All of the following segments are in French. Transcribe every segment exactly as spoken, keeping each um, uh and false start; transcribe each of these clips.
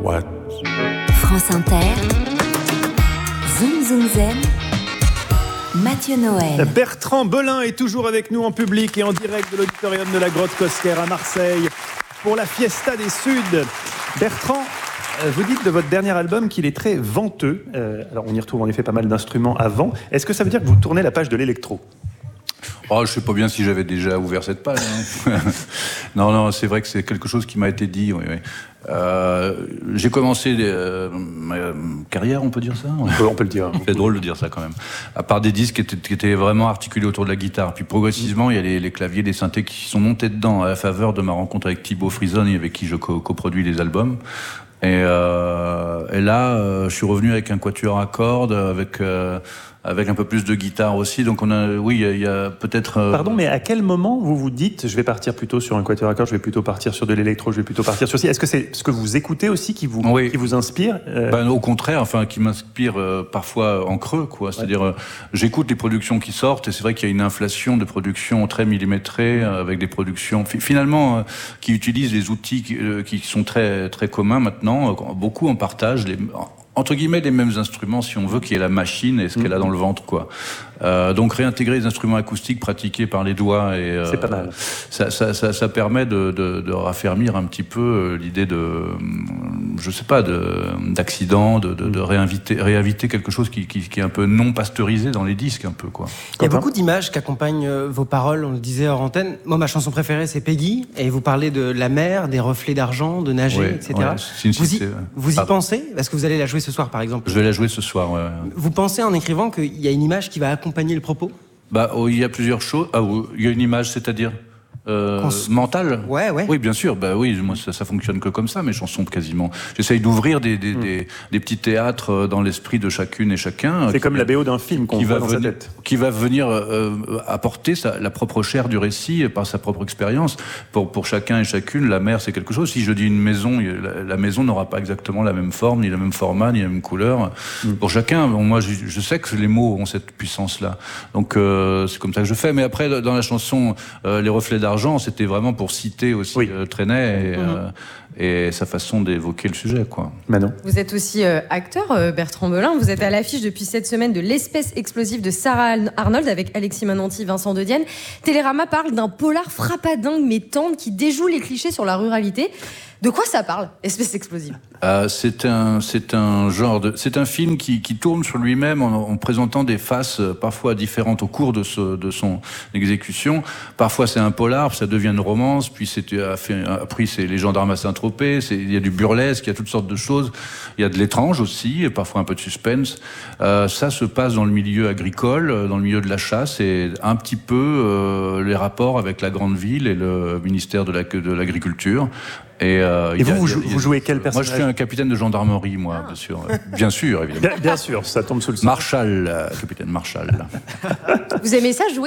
What? France Inter, Zoom Zoom Zen, Mathieu Noël. Bertrand Belin est toujours avec nous en public et en direct de l'auditorium de la Grotte Cosquer à Marseille pour la Fiesta des Suds. Bertrand, vous dites de votre dernier album qu'il est très venteux. Euh, alors on y retrouve en effet pas mal d'instruments à vent. Est-ce que ça veut dire que vous tournez la page de l'électro ? Oh, je ne sais pas bien si j'avais déjà ouvert cette page. Hein. non, non, c'est vrai que c'est quelque chose qui m'a été dit. Oui, oui. Euh, j'ai commencé euh, ma carrière, on peut dire ça ? On peut, on peut le dire. C'est drôle de dire ça quand même. À part des disques qui étaient, qui étaient vraiment articulés autour de la guitare. Puis progressivement, il y a les, les claviers, les synthés qui sont montés dedans à la faveur de ma rencontre avec Thibaut Frisoni, avec qui je co- coproduis les albums. Et, euh, et là, euh, je suis revenu avec un quatuor à cordes, avec... Euh, avec un peu plus de guitare aussi, donc on a, oui, il y, y a peut-être... Euh... Pardon, mais à quel moment vous vous dites, je vais partir plutôt sur un quatuor à cordes, je vais plutôt partir sur de l'électro, je vais plutôt partir sur... Est-ce que c'est ce que vous écoutez aussi qui vous, oui. qui vous inspire euh... ben, au contraire, enfin, qui m'inspire euh, parfois en creux, quoi. C'est-à-dire, ouais. euh, j'écoute les productions qui sortent, et c'est vrai qu'il y a une inflation de productions très millimétrées, euh, avec des productions, finalement, euh, qui utilisent les outils qui, euh, qui sont très, très communs maintenant, euh, beaucoup en partage, les... entre guillemets, les mêmes instruments, si on veut, qu'il y ait la machine et ce qu'elle a dans le ventre, quoi. Euh, donc, réintégrer les instruments acoustiques pratiqués par les doigts et... Euh, c'est pas mal. Ça, ça, ça, ça permet de, de, de raffermir un petit peu l'idée de... Je sais pas, de, d'accident, de, de, de réinviter, réinviter quelque chose qui, qui, qui est un peu non pasteurisé dans les disques, un peu, quoi. Il y a beaucoup d'images qui accompagnent vos paroles, on le disait hors antenne. Moi, ma chanson préférée, c'est Peggy, et vous parlez de la mer, des reflets d'argent, de nager, ouais, et cetera. Ouais, c'est une, vous y, c'est, vous y ah. pensez ? Est-ce que vous allez la jouer ce soir, par exemple ? Je vais la jouer ce soir, ouais. Vous pensez, en écrivant, qu'il y a une image qui va accompagner le propos ? Bah, oh, il y a plusieurs choses. Ah, oh, il y a une image, c'est-à-dire euh, s... mentale. Ouais, ouais. Oui, bien sûr. Bah oui, moi ça, ça fonctionne que comme ça, mes chansons quasiment. J'essaye d'ouvrir des, des, mmh. des, des petits théâtres dans l'esprit de chacune et chacun. C'est comme la B O d'un film qu'on voit dans venir, sa tête. Qui va venir euh, apporter sa, la propre chair du récit par sa propre expérience. Pour, pour chacun et chacune, la mer c'est quelque chose. Si je dis une maison, la, la maison n'aura pas exactement la même forme, ni le même format, ni la même couleur. Mmh. Pour chacun, bon, moi je, je sais que les mots ont cette puissance-là. Donc euh, c'est comme ça que je fais. Mais après, dans la chanson euh, Les reflets d'argent, c'était vraiment pour citer aussi oui. euh, Trenet et, mmh. euh, et sa façon d'évoquer le sujet, quoi. Manon. Vous êtes aussi euh, acteur, euh, Bertrand Belin. Vous êtes à l'affiche depuis cette semaine de L'espèce explosive de Sarah Arnold avec Alexis Mananti, Vincent De Dienne. Télérama parle d'un polar frappadingue mais tendre qui déjoue les clichés sur la ruralité. De quoi ça parle, Espèce explosive ? euh, c'est un, c'est un genre de, c'est un film qui, qui tourne sur lui-même en, en présentant des faces parfois différentes au cours de, ce, de son exécution. Parfois c'est un polar, ça devient une romance, puis c'est, après c'est les gendarmes à Saint-Tropez, c'est, il y a du burlesque, il y a toutes sortes de choses. Il y a de l'étrange aussi, et parfois un peu de suspense. Euh, ça se passe dans le milieu agricole, dans le milieu de la chasse, et un petit peu euh, les rapports avec la grande ville et le ministère de, la, de l'Agriculture. Et, euh, et vous, a, vous, a, vous jouez quel personnage ? Moi, je suis un capitaine de gendarmerie, moi, ah. bien sûr. Bien sûr, évidemment. Bien, bien sûr, ça tombe sous le sol. Marshall, euh, capitaine Marshall. Vous aimez ça, jouer ?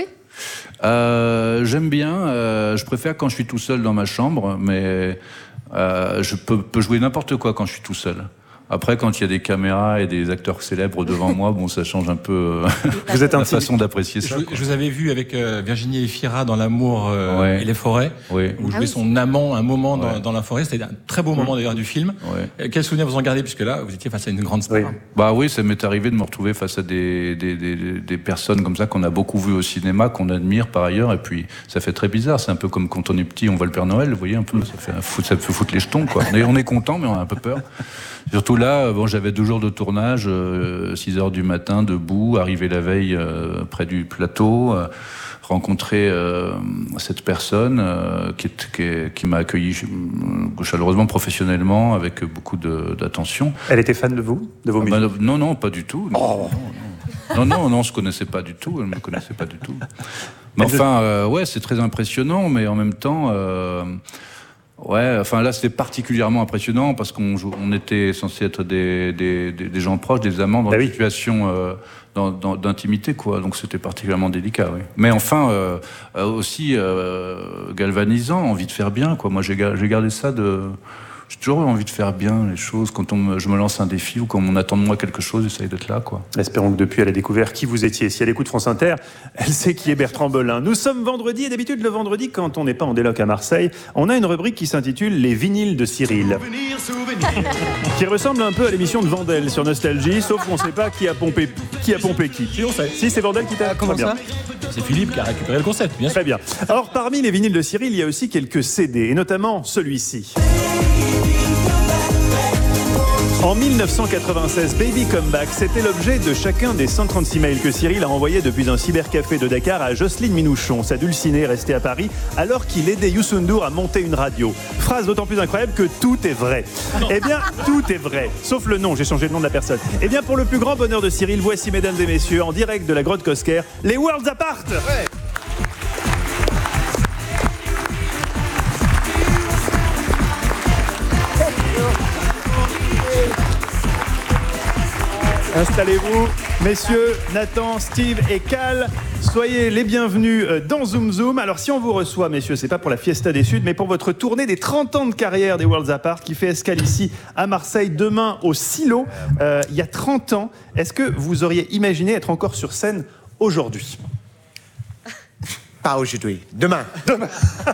euh, J'aime bien. Euh, je préfère quand je suis tout seul dans ma chambre, mais euh, je peux, peux jouer n'importe quoi quand je suis tout seul. Après, quand il y a des caméras et des acteurs célèbres devant moi, bon, ça change un peu euh, vous êtes la un façon d'apprécier ça. Je, je vous avais vu avec euh, Virginie Efira dans L'amour euh, ouais. et les forêts. Oui. Vous jouez ah oui. son amant un moment dans, ouais. dans la forêt. C'était un très beau moment d'ailleurs du film. Ouais. Quel souvenir vous en gardez, puisque là, vous étiez face à une grande star. Oui. Bah oui, ça m'est arrivé de me retrouver face à des, des, des, des personnes comme ça qu'on a beaucoup vues au cinéma, qu'on admire par ailleurs, et puis ça fait très bizarre. C'est un peu comme quand on est petit, on voit le Père Noël, vous voyez un peu, ça fait, ça fait foutre les jetons, quoi. On est, on est content, mais on a un peu peur. Surtout là, bon, j'avais deux jours de tournage, euh, six heures du matin, debout, arrivé la veille euh, près du plateau, euh, rencontrer euh, cette personne euh, qui, est, qui, est, qui m'a accueilli euh, chaleureusement, professionnellement, avec beaucoup de, d'attention. Elle était fan de vous, de vos musiques ? Bah, non, non, pas du tout. Non, oh. non, non, non, non, on se connaissait pas du tout. Elle me connaissait pas du tout. Mais enfin, euh, ouais, c'est très impressionnant, mais en même temps. Euh, Ouais, enfin là c'était particulièrement impressionnant parce qu'on on était censé être des, des, des, des gens proches, des amants dans bah une oui. situation euh, dans, dans, d'intimité, quoi. Donc c'était particulièrement délicat, oui. Mais enfin euh, aussi euh, galvanisant, envie de faire bien, quoi. Moi j'ai, j'ai gardé ça de, j'ai toujours eu envie de faire bien les choses. Quand on me, je me lance un défi ou quand on attend de moi quelque chose, j'essaye d'être là, quoi. Espérons que depuis, elle a découvert qui vous étiez. Si elle écoute France Inter, elle sait qui est Bertrand Belin. Nous sommes vendredi et d'habitude, le vendredi, quand on n'est pas en déloc à Marseille, on a une rubrique qui s'intitule Les vinyles de Cyril. Souvenir, souvenir. Qui ressemble un peu à l'émission de Vandel sur Nostalgie, sauf qu'on ne sait pas qui a pompé qui. A pompé qui. Si, on sait. Si, c'est Vandel qui t'a... Ah, comment ça ? C'est Philippe qui a récupéré le concept, bien sûr. Très bien. Alors, parmi les vinyles de Cyril, il y a aussi quelques C D, et notamment celui-ci. En dix-neuf cent quatre-vingt-seize, Baby Come Back, c'était l'objet de chacun des cent trente-six mails que Cyril a envoyés depuis un cybercafé de Dakar à Jocelyne Minouchon, sa dulcinée restée à Paris, alors qu'il aidait Youssou N'Dour à monter une radio. Phrase d'autant plus incroyable que tout est vrai. Eh bien, tout est vrai, sauf le nom, j'ai changé le nom de la personne. Eh bien, pour le plus grand bonheur de Cyril, voici, mesdames et messieurs, en direct de la grotte Cosquer, les Worlds Apart. Ouais. Installez-vous, messieurs, Nathan, Steve et Cal. Soyez les bienvenus dans Zoom Zoom. Alors si on vous reçoit, messieurs, c'est pas pour la Fiesta des Suds, mais pour votre tournée des trente ans de carrière des Worlds Apart qui fait escale ici à Marseille, demain au Silo, euh, il y a trente ans. Est-ce que vous auriez imaginé être encore sur scène aujourd'hui ? Pas aujourd'hui, demain. Demain.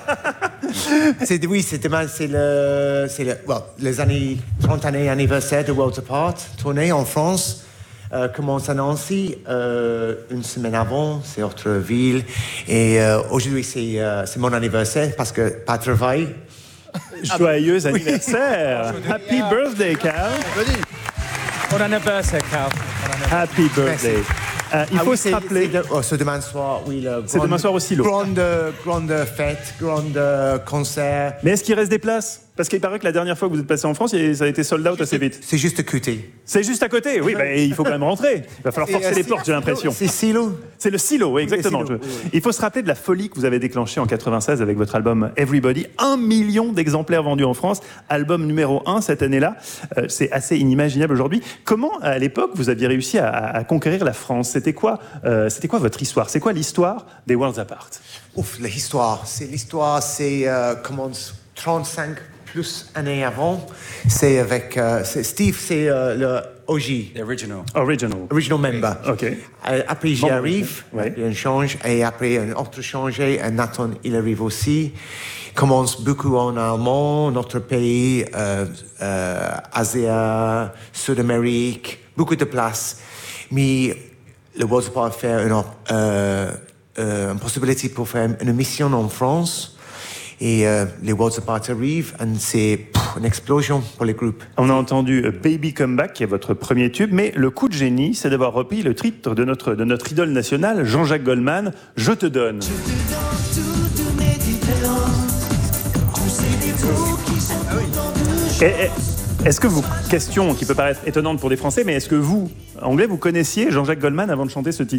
c'est, oui, c'est demain, c'est le, c'est le, well, les années, trente années anniversaire de Worlds Apart, tournée en France. Euh, commence à Nancy euh, une semaine avant, c'est autre ville. Et euh, aujourd'hui, c'est, euh, c'est mon anniversaire parce que pas de travail. Joyeux anniversaire! Happy birthday, Cal! Bon anniversaire, Cal. Happy birthday! Euh, il ah faut oui, se c'est, rappeler. C'est, de, oh, c'est demain soir, oui. Le c'est grande, demain soir au Silo. Grande, grande fête, grande concert. Mais est-ce qu'il reste des places ? Parce qu'il paraît que la dernière fois que vous êtes passé en France, ça a été sold out assez vite. C'est juste à côté. C'est juste à côté, oui, bah, il faut quand même rentrer. Il va falloir forcer c'est, les portes, j'ai l'impression. C'est Silo. C'est le Silo, oui, exactement. Silo, oui, oui. Il faut se rappeler de la folie que vous avez déclenchée en quatre-vingt-seize avec votre album Everybody. Un million d'exemplaires vendus en France, album numéro un cette année-là. Euh, c'est assez inimaginable aujourd'hui. Comment, à l'époque, vous aviez réussi à, à conquérir la France ? C'était quoi, euh, c'était quoi votre histoire ? C'est quoi l'histoire des Worlds Apart ? Ouf, l'histoire. C'est l'histoire, c'est euh, commence trente-cinq plus années avant. C'est avec euh, c'est Steve, c'est euh, le O G. The original. Original. Original member. Ok. Euh, après, j'y Bon, arrive, ouais. il y a un change, et après, un autre changé, et Nathan, il arrive aussi. Commence beaucoup en allemand, notre pays, euh, euh, Asie, Sud-Amérique, beaucoup de places. Mais le Worlds Apart fait une, euh, euh, une possibilité pour faire une émission en France. Et euh, les Worlds Apart arrivent, et c'est pff, une explosion pour les groupes. On a entendu Baby Come Back, qui est votre premier tube, mais le coup de génie, c'est d'avoir repris le titre de notre, de notre idole nationale, Jean-Jacques Goldman, Je te donne. Je te donne toutes mes différences, tous ces défauts qui sont ah oui. Est-ce que vous, question qui peut paraître étonnante pour des Français, mais est-ce que vous, Anglais, vous connaissiez Jean-Jacques Goldman avant de chanter ce titre ?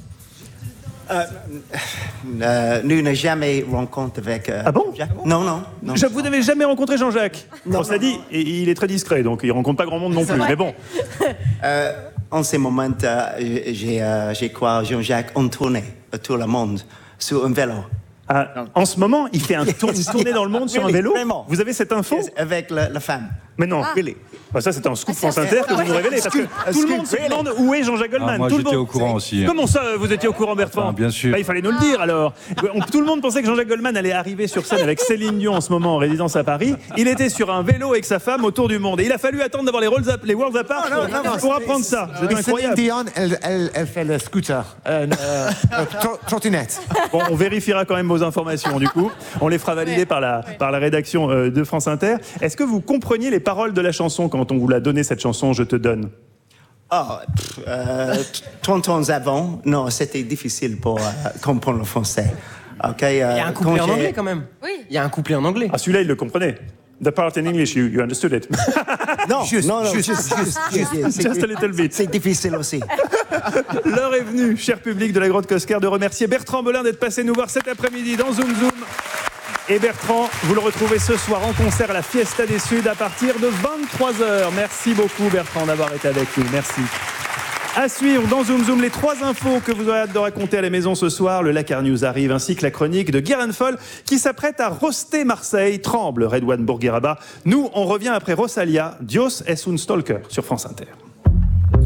Euh, euh, nous n'avons jamais rencontré avec. Euh, ah bon Jacques. Non, non. non. Je, vous n'avez jamais rencontré Jean-Jacques ? Non. On s'est dit, il est très discret, donc il ne rencontre pas grand monde non plus. Mais bon. Euh, en ce moment, euh, j'ai, euh, j'ai quoi Jean-Jacques en tournée autour le monde sur un vélo. Ah, en ce moment, il fait un tour, une tournée dans le monde sur really, un vélo. Vraiment. Vous avez cette info ? Avec la, la femme. Mais non. Ah. Really. Bah ça, c'est un scoop France Inter que vous nous révélez. Parce que tout le monde se demande où est Jean-Jacques Goldman. Ah, moi, tout j'étais le monde... au courant aussi. Comment ça, vous étiez au courant, Bertrand ? Ah, bien sûr. Bah, il fallait nous le dire, alors. On, tout le monde pensait que Jean-Jacques Goldman allait arriver sur scène avec Céline Dion en ce moment en résidence à Paris. Il était sur un vélo avec sa femme autour du monde. Et il a fallu attendre d'avoir les, rolls up, les Worlds Apart pour, non, non, pour apprendre ça. C'est incroyable. Céline Dion, elle, elle, elle fait le scooter, euh, euh, trottinette. Bon, on vérifiera quand même vos informations, du coup. On les fera valider ouais, par, la, ouais. par la rédaction euh, de France Inter. Est-ce que vous compreniez les paroles de la chanson quand on vous l'a donné, cette chanson, Je te donne ? Oh, euh, trente ans avant, non, c'était difficile pour euh, comprendre le français. Okay, euh, il y a un couplet en anglais quand même. Oui. Il y a un couplet en anglais. Ah, celui-là, il le comprenait. The part in English, you, you understood it. Non, juste, non, non, juste, juste, juste, juste, juste, just a little bit. C'est difficile aussi. L'heure est venue, cher public de la Grotte Cosquer, de remercier Bertrand Belin d'être passé nous voir cet après-midi dans Zoom Zoom. Et Bertrand, vous le retrouvez ce soir en concert à la Fiesta des Suds à partir de vingt-trois heures. Merci beaucoup Bertrand d'avoir été avec nous. Merci. À suivre dans Zoom Zoom, les trois infos que vous aurez hâte de raconter à la maison ce soir. Le Lakar News arrive, ainsi que la chronique de Guérin Foll qui s'apprête à roaster Marseille. Tremble Redouane Bourguiraba. Nous, on revient après Rosalia. Dios es un stalker sur France Inter.